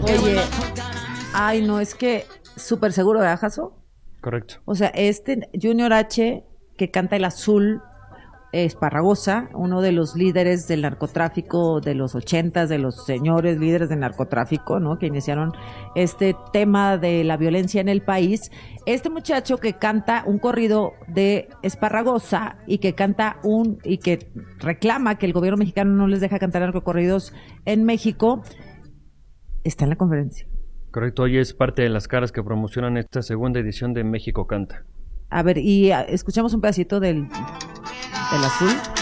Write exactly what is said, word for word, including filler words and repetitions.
Oye, ay, no, es que súper seguro, ¿verdad, Jaso? Correcto. O sea, este Junior H, que canta El Azul, Esparragosa, uno de los líderes del narcotráfico de los ochentas, de los señores líderes del narcotráfico, ¿no? Que iniciaron este tema de la violencia en el país. Este muchacho que canta un corrido de Esparragosa y que canta un, y que reclama que el gobierno mexicano no les deja cantar narcocorridos en México, está en la conferencia. Correcto, hoy es parte de las caras que promocionan esta segunda edición de México Canta. A ver, y a, escuchamos un pedacito del, del Azul.